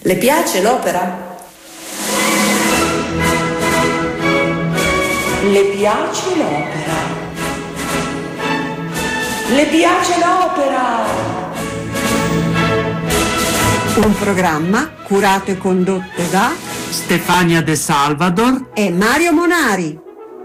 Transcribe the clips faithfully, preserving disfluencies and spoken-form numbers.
Le piace l'opera? Le piace l'opera? Le piace l'opera? Un programma curato e condotto da Stefania De Salvador e Mario Monari.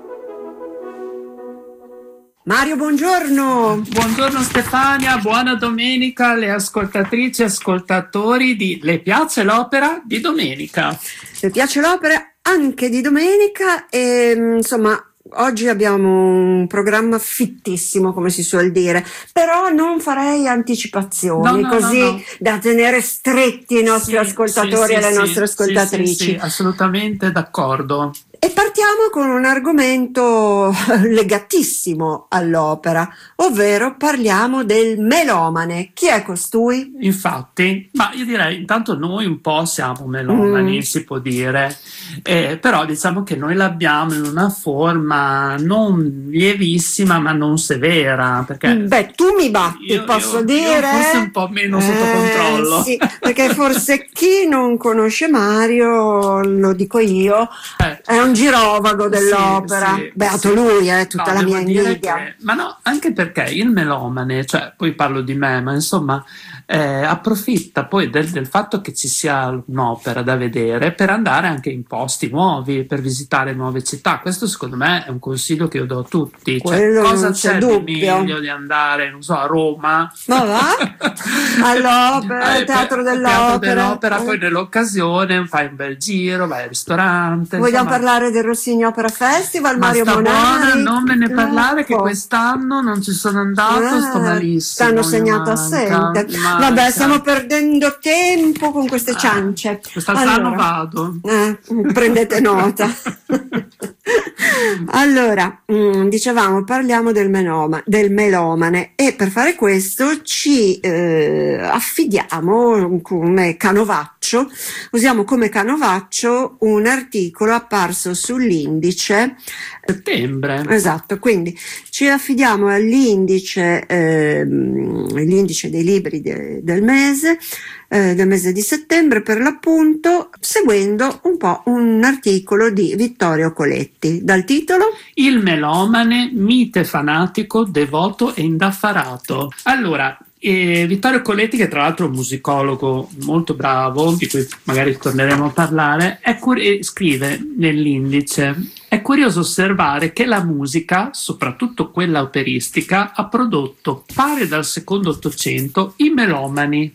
Mario, buongiorno. Buongiorno Stefania, buona domenica alle ascoltatrici e ascoltatori di Le piace l'opera di domenica. Le piace l'opera anche di domenica e insomma oggi abbiamo un programma fittissimo, come si suol dire, però non farei anticipazioni, no, no, così no, no. da tenere stretti i nostri sì, ascoltatori sì, e le sì, nostre ascoltatrici. Sì, sì, sì, assolutamente d'accordo. E partiamo con un argomento legatissimo all'opera, ovvero parliamo del melomane. Chi è costui? Infatti, ma io direi intanto noi un po' siamo melomani, mm. si può dire, eh, però diciamo che noi l'abbiamo in una forma non lievissima ma non severa. Perché Beh, tu mi batti, io, posso io, dire? Io forse un po' meno eh, sotto controllo. Sì, perché forse chi non conosce Mario, lo dico io, eh. è un girovago dell'opera. Sì, sì, Beato sì. lui, eh, tutta no, la mia invidia. Che, ma no, anche perché il melomane, cioè poi parlo di me, ma insomma eh, approfitta poi del, del fatto che ci sia un'opera da vedere per andare anche in posti nuovi, per visitare nuove città. Questo secondo me è un consiglio che io do a tutti. Cioè, cosa c'è, c'è di meglio di andare, non so, a Roma? Ma va? All'opera, al teatro dell'opera. Teatro dell'opera, poi nell'occasione fai un bel giro, vai al ristorante. Vogliamo insomma. parlare del Rossini Opera Festival, Ma Mario sta Monari? Buona, non me ne parlare, ecco. che quest'anno non ci sono andato, ah, sto malissimo. T'hanno segnato assente. Vabbè, stiamo perdendo tempo con queste ciance. Eh, quest'anno allora, vado. Eh, prendete nota. Allora, mh, dicevamo, parliamo del, meloma, del melomane e per fare questo ci eh, affidiamo come canovaccio, usiamo come canovaccio un articolo apparso sull'Indice settembre. Esatto, quindi ci affidiamo all'Indice, eh, l'Indice dei libri de, del mese, eh, del mese di settembre per l'appunto, seguendo un po' un articolo di Vittorio Coletti, dal titolo Il melomane, mite fanatico, devoto e indaffarato. Allora, E Vittorio Coletti, che tra l'altro è un musicologo molto bravo, di cui magari torneremo a parlare, è cur- scrive nell'Indice: è curioso osservare che la musica, soprattutto quella operistica, ha prodotto, pari dal secondo Ottocento, i melomani,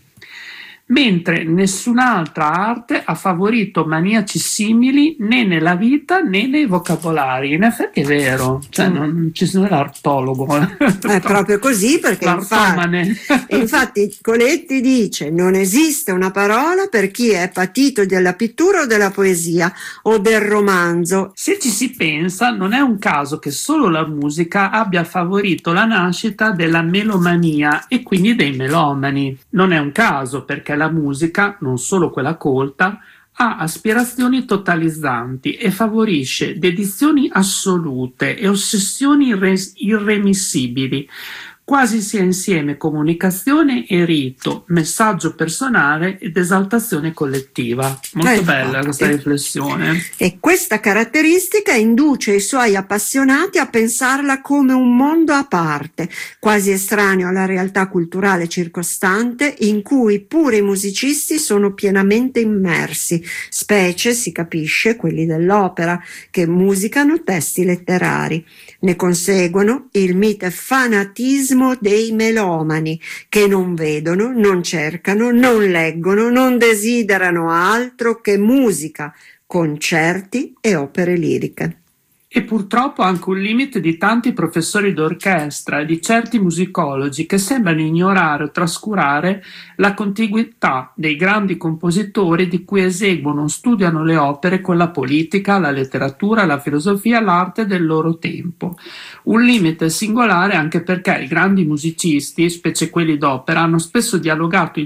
mentre nessun'altra arte ha favorito maniaci simili né nella vita né nei vocabolari. In effetti è vero, cioè non ci sono l'artologo. È proprio così, perché infatti, infatti Coletti dice: non esiste una parola per chi è patito della pittura o della poesia o del romanzo. Se ci si pensa, non è un caso che solo la musica abbia favorito la nascita della melomania e quindi dei melomani. Non è un caso, perché la musica, non solo quella colta, ha aspirazioni totalizzanti e favorisce dedizioni assolute e ossessioni irre- irremissibili, quasi sia insieme comunicazione e rito, messaggio personale ed esaltazione collettiva. Molto eh, bella questa eh, riflessione. E questa caratteristica induce i suoi appassionati a pensarla come un mondo a parte, quasi estraneo alla realtà culturale circostante, in cui pure i musicisti sono pienamente immersi, specie, si capisce, quelli dell'opera, che musicano testi letterari. Ne conseguono il mite fanatismo dei melomani, che non vedono, non cercano, non leggono, non desiderano altro che musica, concerti e opere liriche. E purtroppo anche un limite di tanti professori d'orchestra e di certi musicologi che sembrano ignorare o trascurare la contiguità dei grandi compositori di cui eseguono o studiano le opere con la politica, la letteratura, la filosofia, l'arte del loro tempo. Un limite singolare anche perché i grandi musicisti, specie quelli d'opera, hanno spesso dialogato